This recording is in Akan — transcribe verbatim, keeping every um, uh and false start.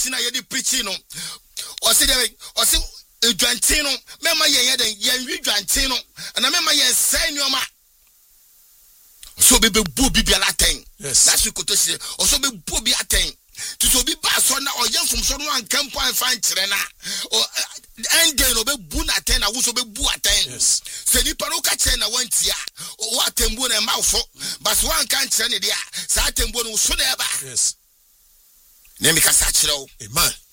tina yedi preaching no o se de o se edwantin no mema yen yeden yen wi dwantin no na mema yen sai nyoma so be be bu bibia latin yes that's what to say o so be bu bi aten to so be ba so na o yen from so no an camp and fan kire na o ende no be bu na ten na wo so be bu aten yes se ni paro ka kire na wantia o atembu na ma fo but one kan kire ne dia sa atembu no so na eba yes ne mi ka sa kire o amen